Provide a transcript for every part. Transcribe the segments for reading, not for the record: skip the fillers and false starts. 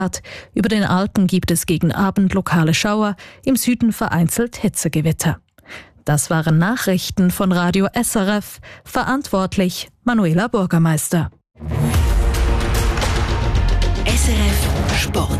Über den Alpen gibt es gegen Abend lokale Schauer, im Süden vereinzelt Hitzegewitter. Das waren Nachrichten von Radio SRF, verantwortlich Manuela Bürgermeister. SRF Sport.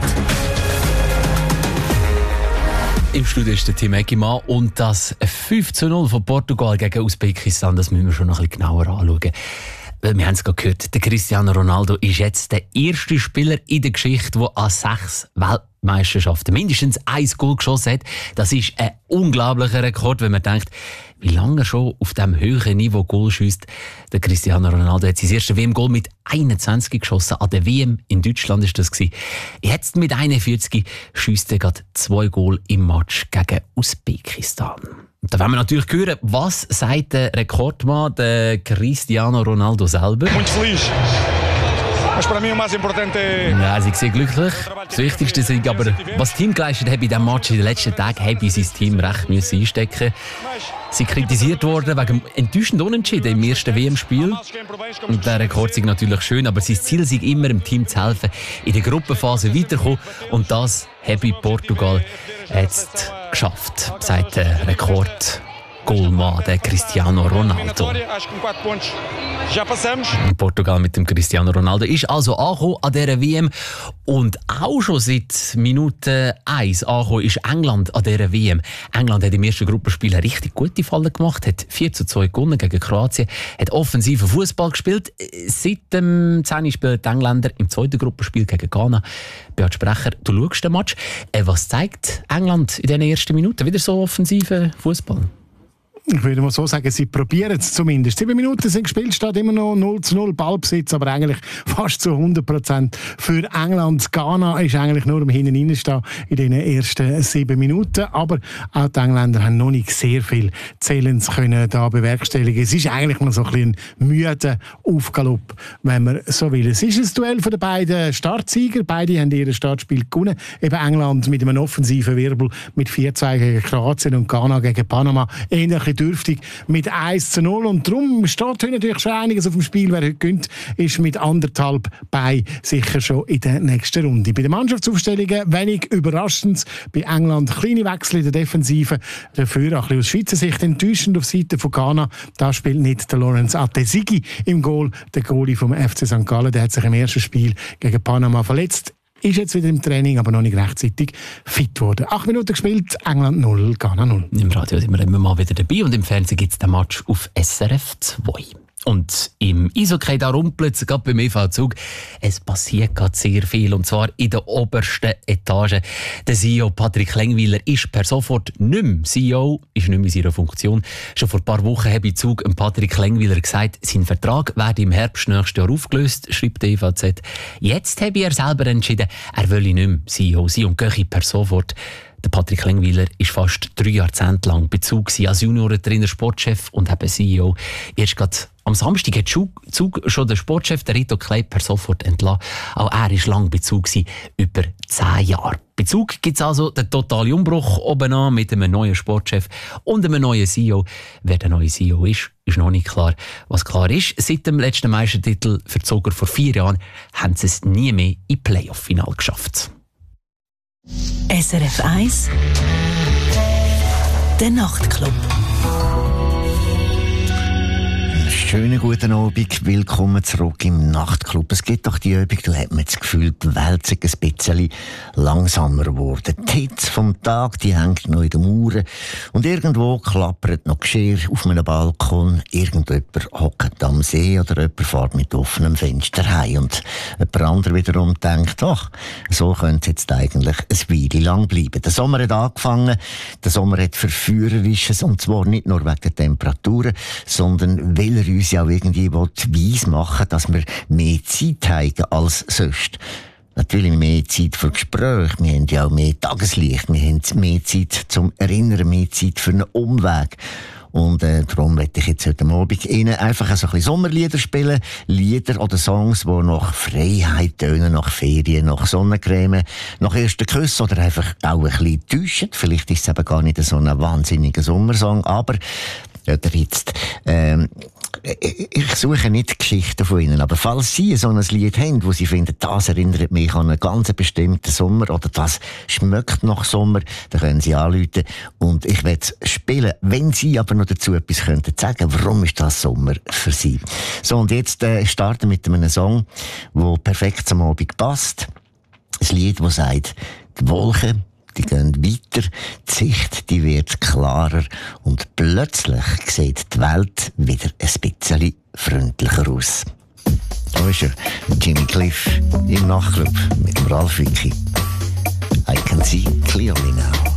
Im Studio ist der Tim Eggimann und das 5:0 von Portugal gegen Usbekistan, das müssen wir schon noch ein bisschen genauer anschauen. Wir haben es gerade gehört, der Cristiano Ronaldo ist jetzt der erste Spieler in der Geschichte, der an 6 Weltmeisterschaften mindestens 1 Goal geschossen hat. Das ist ein unglaublicher Rekord, wenn man denkt, wie lange er schon auf diesem höheren Niveau Goal schiesst. Der Cristiano Ronaldo hat sein erstes WM-Goal mit 21 geschossen. An der WM in Deutschland war das. Jetzt mit 41 schiesst er gerade 2 Goal im Match gegen Usbekistan. Da wollen wir natürlich hören, was sagt der Rekordmann, der Cristiano Ronaldo selber. Muito feliz. Mas para mim o mais importante ja, sie sind glücklich. Das Wichtigste ist aber, was das Team geleistet hat bei diesem Match in den letzten Tagen, habe sein Team recht einstecken. Sie kritisiert worden wegen enttäuschend Unentschieden im ersten WM-Spiel. Und der Rekord ist natürlich schön, aber sein Ziel ist immer, dem Team zu helfen, in der Gruppenphase weiterzukommen. Und das habe Portugal jetzt geschafft, sagt der Rekord-Goalmann, der Cristiano Ronaldo. Portugal mit dem Cristiano Ronaldo ist also angekommen an dieser WM. Und auch schon seit Minute 1 angekommen ist England an dieser WM. England hat im ersten Gruppenspiel eine richtig gute Falle gemacht, hat 4:2 gewonnen gegen Kroatien, hat offensiven Fußball gespielt. Seit dem 10. spielen die Engländer im zweiten Gruppenspiel gegen Ghana. Beat Sprecher, du schaust den Match. Was zeigt England in den ersten Minuten? Wieder so offensiven Fußball? Ich würde mal so sagen, sie probieren es zumindest. 7 Minuten sind gespielt, steht immer noch 0:0 Ballbesitz, aber eigentlich fast zu 100% für England. Ghana ist eigentlich nur am hinten reinstehen in den ersten 7 Minuten. Aber auch die Engländer haben noch nicht sehr viel Zählens können da bewerkstelligen. Es ist eigentlich noch so ein bisschen ein müder Aufgalopp, wenn man so will. Es ist ein Duell von den beiden Startsieger. Beide haben ihr Startspiel gewonnen. Eben England mit einem offensiven Wirbel mit 4:2 gegen Kroatien und Ghana gegen Panama. Ähnlich dürftig mit 1:0 und darum steht heute natürlich schon einiges auf dem Spiel. Wer heute gewinnt, ist mit 1,5 bei sicher schon in der nächsten Runde. Bei den Mannschaftsaufstellungen wenig überraschend. Bei England kleine Wechsel in der Defensive. Dafür auch ein bisschen aus Schweizer Sicht enttäuschend auf Seite von Ghana. Da spielt nicht der Lawrence Atesigi im Goal. Der Goalie vom FC St. Gallen, der hat sich im ersten Spiel gegen Panama verletzt. Ist jetzt wieder im Training, aber noch nicht rechtzeitig fit geworden. 8 Minuten gespielt, England 0, Ghana 0. Im Radio sind wir immer mal wieder dabei und im Fernsehen gibt es den Match auf SRF 2. Und im Eishockey, da rumpelt es gerade beim EV Zug. Es passiert gerade sehr viel, und zwar in der obersten Etage. Der CEO Patrick Lengwiller ist per sofort nicht mehr CEO, ist nicht mehr in seiner Funktion. Schon vor ein paar Wochen habe ich Zug Patrick Lengwiller gesagt, sein Vertrag werde im Herbst nächstes Jahr aufgelöst, schreibt der EVZ. Jetzt habe er selber entschieden, er will nicht mehr CEO sein und gehe per sofort. Der Patrick Lengwiller war fast 3 Jahrzehnte lang Bezug als Juniorentrainer, Sportchef und eben CEO. Erst gerade am Samstag hat Zug schon der Sportchef, der Rito Kleib, per sofort entlassen. Auch er war lang Bezug, über 10 Jahre. Bezug gibt es also den totalen Umbruch oben an mit einem neuen Sportchef und einem neuen CEO. Wer der neue CEO ist noch nicht klar. Was klar ist, seit dem letzten Meistertitel für die Zuger vor 4 Jahren haben sie es nie mehr im Playoff-Final geschafft. SRF 1 Der Nachtclub. Schönen guten Abend, willkommen zurück im Nachtclub. Es gibt doch die Übung, da hat man das Gefühl, die Welt ist ein bisschen langsamer geworden. Die Hitze vom Tag, die hängt noch in den Mauern und irgendwo klappert noch Geschirr auf einem Balkon. Irgendjemand hockt am See oder jemand fährt mit offenem Fenster heim und jemand anderer wiederum denkt, ach, so könnte es jetzt eigentlich ein Weile lang bleiben. Der Sommer hat angefangen, der Sommer hat Verführerisches, und zwar nicht nur wegen der Temperaturen, sondern weil er uns ja auch irgendwie weiss machen, dass wir mehr Zeit haben als sonst. Natürlich mehr Zeit für Gespräche, wir haben ja auch mehr Tageslicht, wir haben mehr Zeit zum Erinnern, mehr Zeit für einen Umweg. Und darum möchte ich jetzt heute Abend Ihnen einfach so ein bisschen Sommerlieder spielen. Lieder oder Songs, die nach Freiheit tönen, nach Ferien, nach Sonnencreme, nach ersten Küssen oder einfach auch ein bisschen täuschen. Vielleicht ist es eben gar nicht so ein wahnsinniger Sommersong, aber oder jetzt ich suche nicht Geschichten von Ihnen, aber falls Sie so ein Lied haben, wo Sie finden, das erinnert mich an einen ganz bestimmten Sommer oder das schmeckt nach Sommer, dann können Sie anrufen und ich werde es spielen. Wenn Sie aber noch dazu etwas könnten sagen, warum ist das Sommer für Sie? So, und jetzt starten mit einem Song, der perfekt zum Abend passt. Ein Lied, das sagt, die Wolken, die gehen weiter, die Sicht, die wird klarer und plötzlich sieht die Welt wieder ein bisschen freundlicher aus. Da ist er, Jimmy Cliff, im Nachtclub mit dem Ralf Wicki. I can see clearly now.